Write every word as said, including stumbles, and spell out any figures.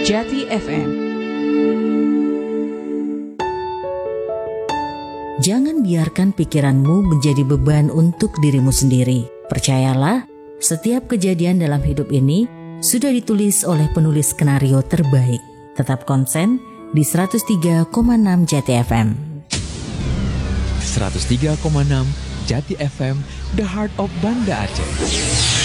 Jati F M. Jangan biarkan pikiranmu menjadi beban untuk dirimu sendiri. Percayalah, setiap kejadian dalam hidup ini sudah ditulis oleh penulis skenario terbaik. Tetap konsen di seratus tiga koma enam Jati F M. seratus tiga koma enam Jati F M, The Heart of Banda Aceh.